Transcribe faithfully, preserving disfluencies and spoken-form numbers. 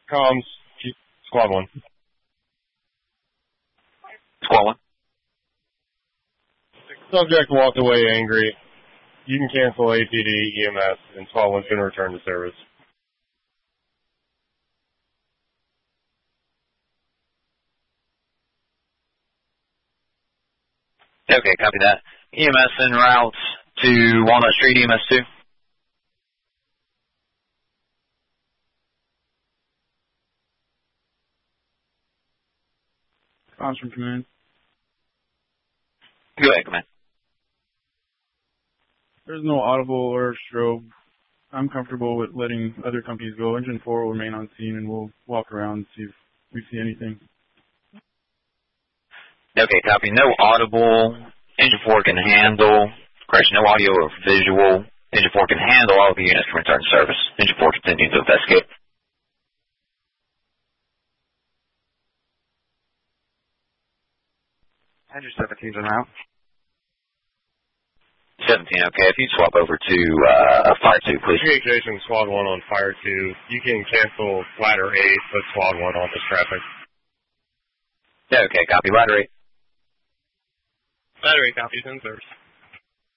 Comms, squad one. Squad one. Subject walked away angry. You can cancel A P D, E M S, and squad one's going to return to service. Okay, copy that. E M S en route to Walnut Street, E M S two. Comms from command. Go ahead, command. There's no audible or strobe. I'm comfortable with letting other companies go. Engine four will remain on scene, and we'll walk around and see if we see anything. Okay, copy. No audible. Engine four can handle. Correction, no audio or visual. Engine four can handle. All of the units can return to service. Engine four continues to investigate. Engine seventeen's en route. seventeen, okay. If you swap over to uh, Fire two, please. Communication squad one on Fire two. You can cancel ladder eight, put squad one on this traffic. Okay, copy. Ladder eight. Ladder eight copies in service.